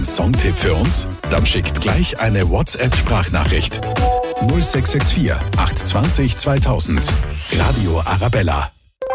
Songtipp für uns? Dann schickt gleich eine WhatsApp-Sprachnachricht. 0664 820 2000. Radio Arabella.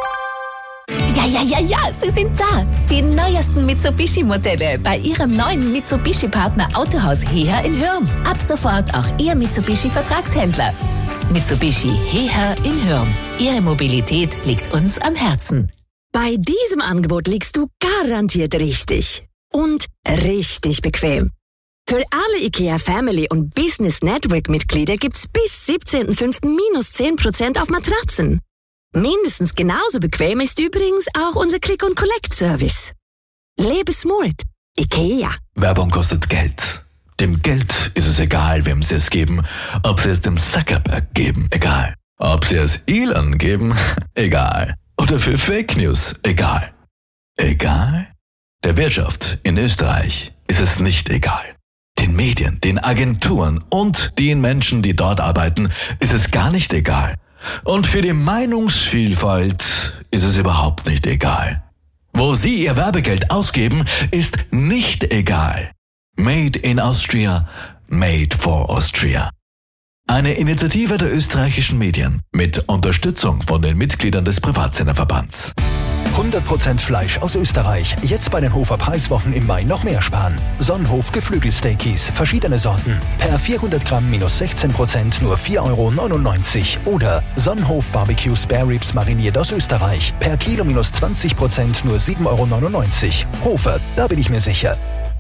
Ja, sie sind da. Die neuesten Mitsubishi-Modelle bei Ihrem neuen Mitsubishi-Partner Autohaus Heher in Hürm. Ab sofort auch Ihr Mitsubishi-Vertragshändler. Mitsubishi Heher in Hürm. Ihre Mobilität liegt uns am Herzen. Bei diesem Angebot liegst du garantiert richtig. Und richtig bequem. Für alle IKEA Family und Business Network Mitglieder gibt's bis 17.05. minus 10% auf Matratzen. Mindestens genauso bequem ist übrigens auch unser Click-and-Collect-Service. Lebe smart. IKEA. Werbung kostet Geld. Dem Geld ist es egal, wem sie es geben. Ob sie es dem Zuckerberg geben, egal. Ob sie es Elon geben, egal. Oder für Fake News, egal. Egal? Der Wirtschaft in Österreich ist es nicht egal. Den Medien, den Agenturen und den Menschen, die dort arbeiten, ist es gar nicht egal. Und für die Meinungsvielfalt ist es überhaupt nicht egal. Wo sie ihr Werbegeld ausgeben, ist nicht egal. Made in Austria, made for Austria. Eine Initiative der österreichischen Medien mit Unterstützung von den Mitgliedern des Privatsenderverbands. 100% Fleisch aus Österreich. Jetzt bei den Hofer Preiswochen im Mai noch mehr sparen. Sonnenhof Geflügelsteakies, verschiedene Sorten. Per 400 Gramm minus 16% nur 4,99 €. Oder Sonnenhof Barbecue Spare Ribs mariniert aus Österreich. Per Kilo minus 20% nur 7,99 €. Hofer, da bin ich mir sicher.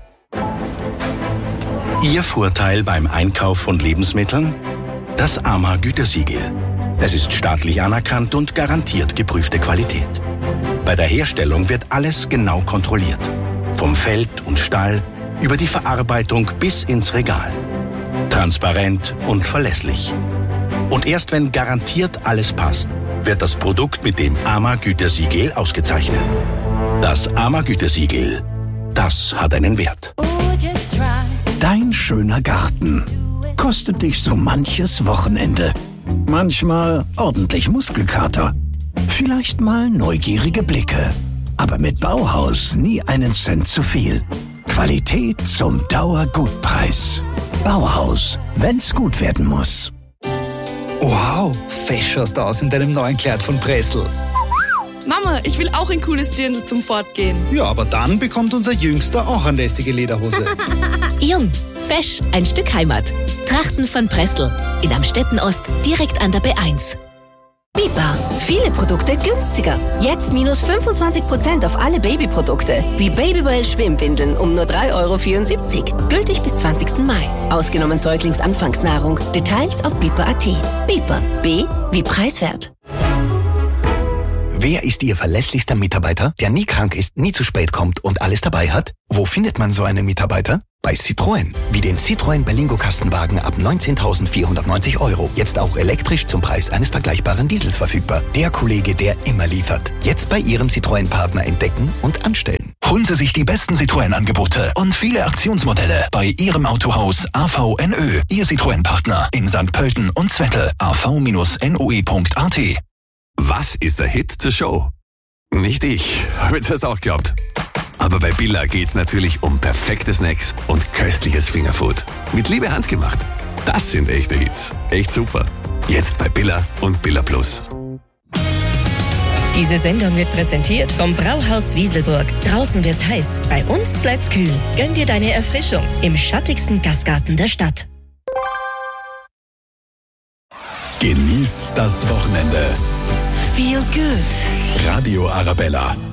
Ihr Vorteil beim Einkauf von Lebensmitteln? Das AMA-Gütesiegel. Es ist staatlich anerkannt und garantiert geprüfte Qualität. Bei der Herstellung wird alles genau kontrolliert. Vom Feld und Stall über die Verarbeitung bis ins Regal. Transparent und verlässlich. Und erst wenn garantiert alles passt, wird das Produkt mit dem AMA-Gütesiegel ausgezeichnet. Das AMA-Gütesiegel, das hat einen Wert. Dein schöner Garten kostet dich so manches Wochenende. Manchmal ordentlich Muskelkater. Vielleicht mal neugierige Blicke. Aber mit Bauhaus nie einen Cent zu viel. Qualität zum Dauergutpreis. Bauhaus, wenn's gut werden muss. Wow, fesch schaust du aus in deinem neuen Kleid von Pressl. Mama, ich will auch ein cooles Dirndl zum Fortgehen. Ja, aber dann bekommt unser Jüngster auch eine lässige Lederhose. Jung, fesch, ein Stück Heimat. Trachten von Pressl. In Amstetten-Ost, direkt an der B1. Bipa. Viele Produkte günstiger. Jetzt minus 25% auf alle Babyprodukte. Wie Babywell Schwimmwindeln um nur 3,74 €. Gültig bis 20. Mai. Ausgenommen Säuglingsanfangsnahrung. Details auf bipa.at. Bipa. B wie preiswert. Wer ist Ihr verlässlichster Mitarbeiter, der nie krank ist, nie zu spät kommt und alles dabei hat? Wo findet man so einen Mitarbeiter? Bei Citroën. Wie den Citroën Berlingo Kastenwagen ab 19.490 €. Jetzt auch elektrisch zum Preis eines vergleichbaren Diesels verfügbar. Der Kollege, der immer liefert. Jetzt bei Ihrem Citroën-Partner entdecken und anstellen. Holen Sie sich die besten Citroën-Angebote und viele Aktionsmodelle bei Ihrem Autohaus AVNÖ. Ihr Citroën-Partner in St. Pölten und Zwettl. av-noe.at. Was ist der Hit zur Show? Nicht ich, habe ich das auch geglaubt. Aber bei Billa geht's natürlich um perfekte Snacks und köstliches Fingerfood. Mit Liebe handgemacht. Das sind echte Hits. Echt super. Jetzt bei Billa und Billa Plus. Diese Sendung wird präsentiert vom Brauhaus Wieselburg. Draußen wird's heiß, bei uns bleibt's kühl. Gönn dir deine Erfrischung im schattigsten Gastgarten der Stadt. Genießt das Wochenende. Feel good. Radio Arabella.